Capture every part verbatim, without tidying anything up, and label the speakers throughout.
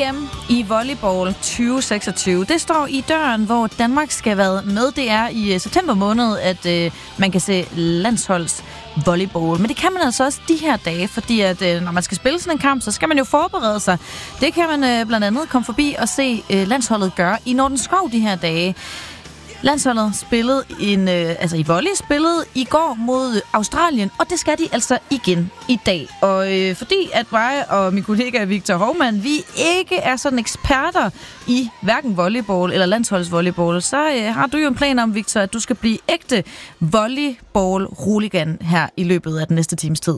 Speaker 1: V M i volleyball tyve seksogtyve. Det står i døren, hvor Danmark skal være med. Det er i september måned, at øh, man kan se landsholds volleyball. Men det kan man altså også de her dage, fordi at øh, når man skal spille sådan en kamp, så skal man jo forberede sig. Det kan man øh, blandt andet komme forbi og se øh, landsholdet gøre i Nordenskov de her dage. Landsholdet spillede en, øh, altså i volley spillede i går mod Australien, og det skal de altså igen i dag. Og øh, fordi at mig og min kollega Victor Hovmand, vi ikke er sådan eksperter i hverken volleyball eller landsholdsvolleyball, så øh, har du jo en plan om, Victor, at du skal blive ægte volleyball-hooligan her i løbet af den næste times tid.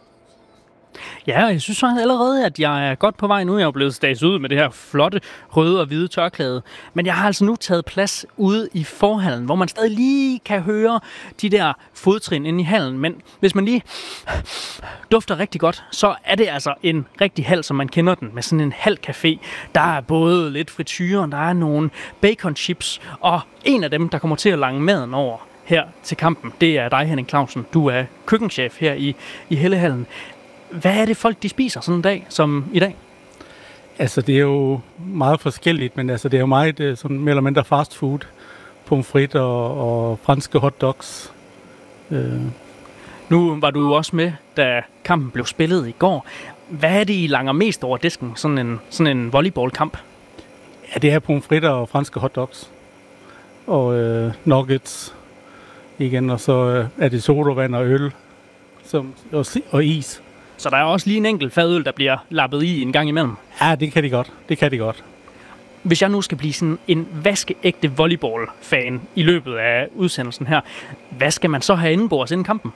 Speaker 2: Ja, jeg synes allerede, at jeg er godt på vej nu. Jeg er blevet stages ud med det her flotte røde og hvide tørklæde. Men jeg har altså nu taget plads ude i forhallen, hvor man stadig lige kan høre de der fodtrin inde i hallen. Men hvis man lige dufter rigtig godt, så er det altså en rigtig hal, som man kender den, med sådan en halcafé. Der er både lidt frityre, der er nogle bacon chips, og en af dem, der kommer til at lange maden over her til kampen, det er dig, Henning Clausen. Du er køkkenchef her i, i Hellehallen. Hvad er det folk, de spiser sådan en dag som i dag?
Speaker 3: Altså, det er jo meget forskelligt, men altså, det er jo meget sådan mere eller mindre fast food. Pomfrit og, og franske hotdogs. Øh.
Speaker 2: Nu var du jo også med, da kampen blev spillet i går. Hvad er det, I langer mest over disken, sådan en, sådan en volleyballkamp?
Speaker 3: Ja, det er pomfrit og franske hotdogs. Og øh, nuggets igen, og så øh, er det sodavand og øl som, og, og is.
Speaker 2: Så der er også lige en enkelt fadøl, der bliver lappet i en gang imellem?
Speaker 3: Ja, det kan de godt. Det kan de godt.
Speaker 2: Hvis jeg nu skal blive sådan en vaskeægte volleyball-fan i løbet af udsendelsen her, hvad skal man så have indenbords inden kampen?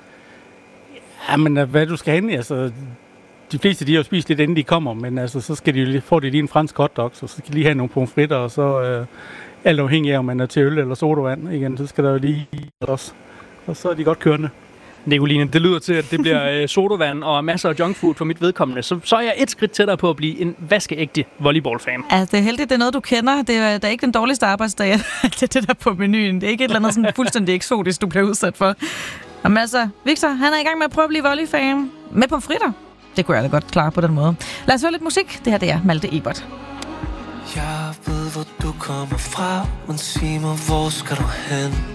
Speaker 3: Jamen, hvad du skal have, altså... De fleste, de har jo spist lidt, inden de kommer, men altså, så skal de jo få de lige en fransk hotdog, så skal de lige have nogle pomfritter, og så øh, alt afhængig af, om man er til øl eller sodavand igen, så skal der jo lige også. Og så er de godt kørende.
Speaker 2: Nicoline, det lyder til, at det bliver øh, sodavand og masser af junkfood for mit vedkommende. Så, så er jeg et skridt tættere på at blive en vaskeægte volleyball-fan.
Speaker 1: Altså, det er heldigt, det er noget, du kender. Det er, det er ikke den dårligste arbejdsdag, det er det der på menuen. Det er ikke et eller andet sådan fuldstændig eksotisk, du bliver udsat for. Jamen altså, Victor, han er i gang med at prøve at blive volley-fan med pomfritter. Det kunne jeg da godt klare på den måde. Lad os høre lidt musik. Det her, det er Malte Ebert.
Speaker 4: Jeg ved, hvor du kommer fra, men sig mig, hvor skal du hen?